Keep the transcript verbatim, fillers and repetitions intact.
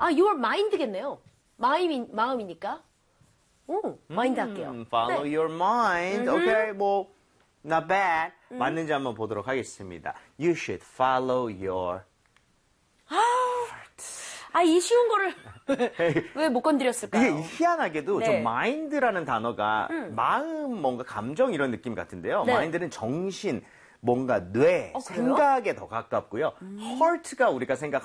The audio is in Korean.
아, your mind겠네요. 마음이, 마음이니까. 오, 마인드 할게요. 음, follow 네. your mind. 음흠. Okay, 뭐 not bad. 음. 맞는지 한번 보도록 하겠습니다. You should follow your 아, 이 쉬운 거를 왜 못 건드렸을까요? 이게 희한하게도 네. 저 mind라는 단어가 음. 마음, 뭔가 감정 이런 느낌 같은데요. 네. mind는 정신, 뭔가 뇌, 어, 그래요? 생각에 더 가깝고요. heart가 우리가 생각